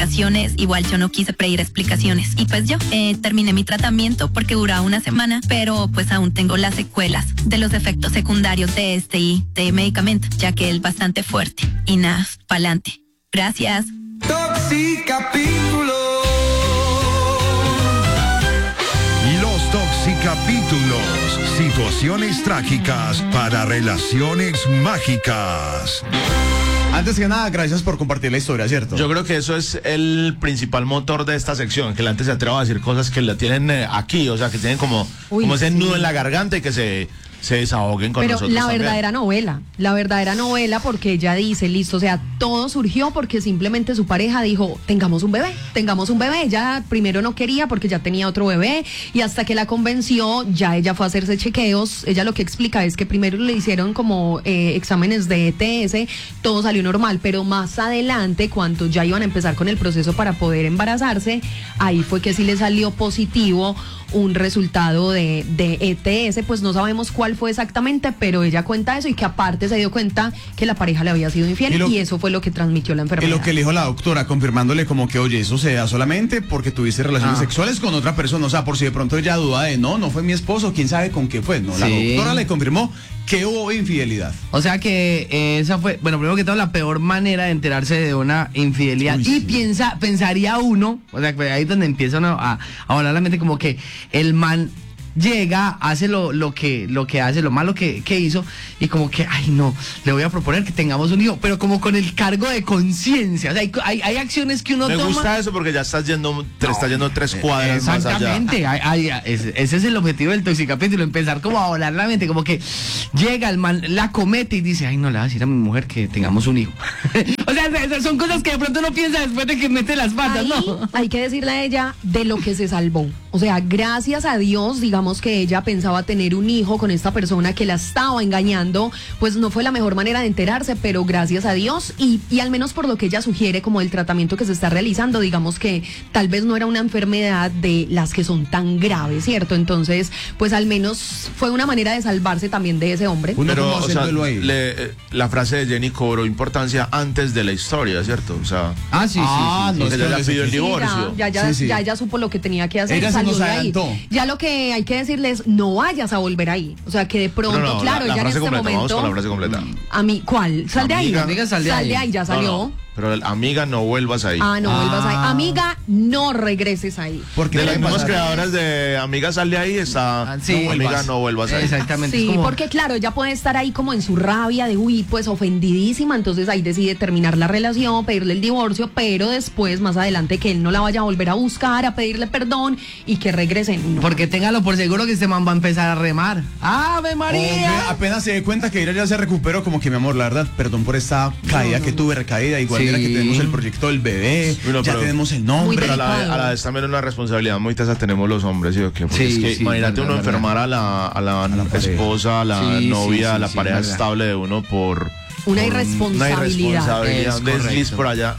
explicaciones. Igual yo no quise pedir explicaciones. Y pues yo terminé mi tratamiento porque duraba una semana, pero pues aún tengo las secuelas de los efectos secundarios de este medicamento, ya que es bastante fuerte. Y nada, pa'lante. Gracias. Toxicapítulo. Los toxicapítulos. Situaciones trágicas para relaciones mágicas. Antes que nada, gracias por compartir la historia, ¿cierto? Yo creo que eso es el principal motor de esta sección, que la gente se atreva a decir cosas que la tienen aquí, o sea, que tienen como ese nudo en la garganta y que se desahoguen con nosotros. Pero la también. verdadera novela, porque ella dice, listo, o sea, todo surgió porque simplemente su pareja dijo, tengamos un bebé. Ella primero no quería porque ya tenía otro bebé, y hasta que la convenció, ya ella fue a hacerse chequeos. Ella lo que explica es que primero le hicieron como exámenes de ETS, todo salió normal, pero más adelante, cuando ya iban a empezar con el proceso para poder embarazarse, ahí fue que sí le salió positivo un resultado de ETS, pues no sabemos cuál fue exactamente, pero ella cuenta eso, y que aparte se dio cuenta que la pareja le había sido infiel, y eso fue lo que transmitió la enfermedad. Y lo que le dijo la doctora, confirmándole como que, oye, eso se da solamente porque tuviste relaciones sexuales con otra persona, o sea, por si de pronto ella duda de, no fue mi esposo, quién sabe con qué fue, no, la doctora le confirmó que hubo infidelidad. O sea que esa fue, bueno, primero que todo, la peor manera de enterarse de una infidelidad. Y pensaría uno, o sea, que ahí es donde empieza uno a volar la mente, como que el man llega, hace lo que hace, lo malo que hizo, y como que, ay no, le voy a proponer que tengamos un hijo, pero como con el cargo de conciencia. O sea, hay acciones que uno toma. Me gusta eso porque ya estás yendo 3 cuadras más allá. Exactamente, ese es el objetivo del toxicapítulo, empezar como a volar la mente, como que llega el man, la comete y dice, ay no, le voy a decir a mi mujer que tengamos un hijo. O sea, son cosas que de pronto uno piensa después de que mete las patas, ahí, ¿no? Hay que decirle a ella de lo que se salvó. O sea, gracias a Dios, digamos que ella pensaba tener un hijo con esta persona que la estaba engañando, pues no fue la mejor manera de enterarse, pero gracias a Dios, y al menos por lo que ella sugiere, como el tratamiento que se está realizando, digamos que tal vez no era una enfermedad de las que son tan graves, ¿cierto? Entonces, pues al menos fue una manera de salvarse también de ese hombre. Pero, o sea, la frase de Jenny cobró importancia antes de la historia, ¿cierto? O sea, sí. No, ella ya pidió el divorcio. Ya ella supo lo que tenía que hacer. Ella se nos adelantó. Ya lo que hay que decirles, no vayas a volver ahí. O sea, que de pronto, claro, la ya en frase este completa, momento. Vamos con la frase completa. A mí, ¿cuál? Sal de ahí. Amiga, sal de ahí. Ya salió. No. Pero amiga, no vuelvas ahí. No vuelvas ahí. Amiga, no regreses ahí. Porque de las mismas creadoras de Amiga, sal de ahí está Amiga, no vuelvas ahí. Exactamente. Sí, porque claro, ella puede estar ahí como en su rabia de pues ofendidísima, entonces ahí decide terminar la relación, pedirle el divorcio, pero después, más adelante, que él no la vaya a volver a buscar, a pedirle perdón y que regresen. No. Porque téngalo por seguro que este man va a empezar a remar. ¡Ave María! Hombre, apenas se dé cuenta que ella ya se recuperó, como que, mi amor, la verdad, perdón por esta caída que tuve, recaída, igual era que tenemos el proyecto del bebé, ya tenemos el nombre. Pero a la vez también una responsabilidad muy tesa tenemos los hombres, ¿sí? Porque es que imagínate uno enfermar a la esposa, a la novia, a la pareja estable de uno por una irresponsabilidad. Un desliz por allá.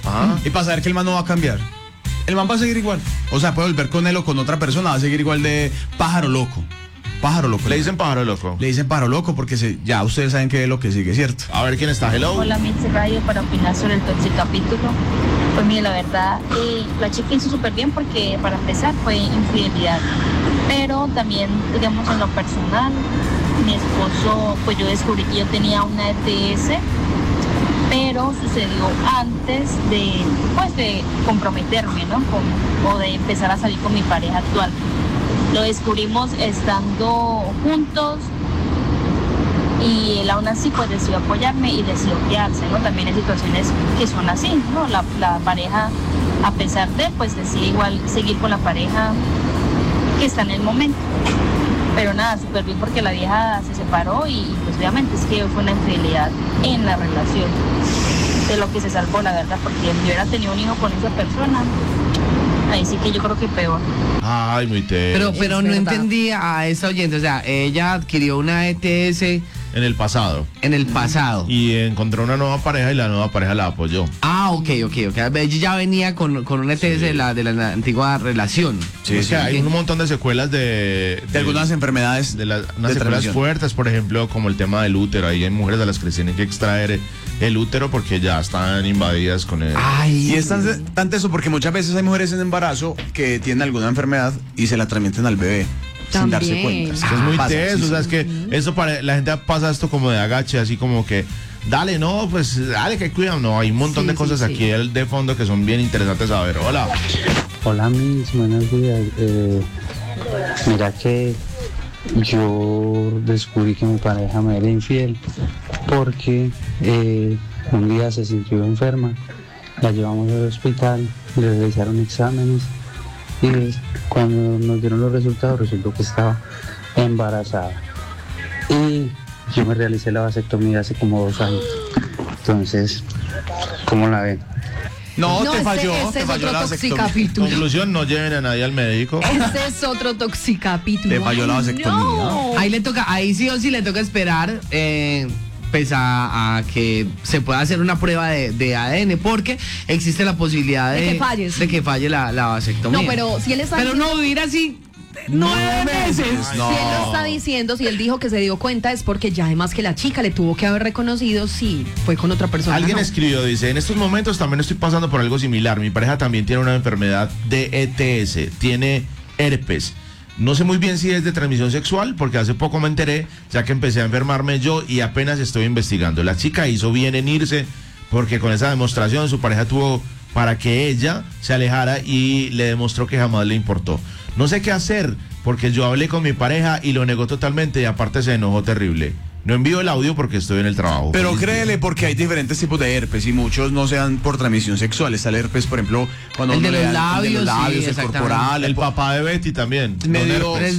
Y para saber que el man no va a cambiar. El man va a seguir igual. O sea, puede volver con él o con otra persona, va a seguir igual de pájaro loco. Pájaro loco. Le dicen pájaro loco. Le dicen pájaro loco porque ya ustedes saben qué es lo que sigue, ¿cierto? A ver quién está. Hello. Hola, Mitzi Radio, para opinar sobre el toxicapítulo. Pues mire, la verdad, la chica hizo súper bien porque para empezar fue infidelidad. Pero también, digamos, en lo personal, mi esposo, pues yo descubrí que yo tenía una ETS, pero sucedió antes de comprometerme, ¿no? O de empezar a salir con mi pareja actual. Lo descubrimos estando juntos y él aún así pues decidió apoyarme y decidió quedarse, ¿no? También hay situaciones que son así, ¿no? La pareja, a pesar de, pues decide igual seguir con la pareja que está en el momento. Pero nada, súper bien porque la vieja se separó y pues obviamente es que fue una infidelidad en la relación. De lo que se salvó, la verdad, porque si hubiera tenido un hijo con esa persona, ahí sí que yo creo que peor. Ay, muy teo. Pero no entendía a esa oyente, o sea, ella adquirió una ETS en el pasado. Y encontró una nueva pareja y la nueva pareja la apoyó. Ok. Ella ya venía con una ETS de la antigua relación. Sí, es que hay un montón de secuelas de algunas enfermedades. Unas secuelas fuertes, por ejemplo, como el tema del útero. Ahí hay mujeres a las que les tienen que extraer el útero porque ya están invadidas con el... Y es tan teso porque muchas veces hay mujeres en embarazo que tienen alguna enfermedad y se la transmiten al bebé sin darse cuenta. Es que es muy Pasa, teso, sí, o sea, es que eso para la gente pasa esto como de agache, así como que dale, no, pues dale que cuidan, no, hay un montón de cosas aquí de fondo que son bien interesantes a ver. Hola. Hola, mis buenos días. Mira que yo descubrí que mi pareja me era infiel porque un día se sintió enferma, la llevamos al hospital, le realizaron exámenes y cuando nos dieron los resultados resultó que estaba embarazada y yo me realicé la vasectomía hace como 2 años. Entonces, ¿cómo la ven? No, te falló toxicapítulo. la vasectomía. Conclusión, no lleven a nadie al médico. Ese es otro toxicapítulo. Te falló la vasectomía. No. Ahí sí o sí le toca esperar pues a que se pueda hacer una prueba de ADN, porque existe la posibilidad de que falle la vasectomía. No, pero si él está Pero no vivir así 9 meses. No. Si él lo está diciendo, si él dijo que se dio cuenta, es porque ya además que la chica le tuvo que haber reconocido si fue con otra persona. Alguien no. escribió, dice, en estos momentos también estoy pasando por algo similar. Mi pareja también tiene una enfermedad de ETS, tiene herpes. No sé muy bien si es de transmisión sexual, porque hace poco me enteré, ya que empecé a enfermarme yo y apenas estoy investigando. La chica hizo bien en irse, porque con esa demostración su pareja tuvo para que ella se alejara y le demostró que jamás le importó. No sé qué hacer, porque yo hablé con mi pareja y lo negó totalmente y aparte se enojó terrible. No envío el audio porque estoy en el trabajo. Pero créele, porque hay diferentes tipos de herpes y muchos no se dan por transmisión sexual. Está el herpes, por ejemplo, cuando el de uno le los da labios, el sí, corporal. El papá de Betty también. Medio,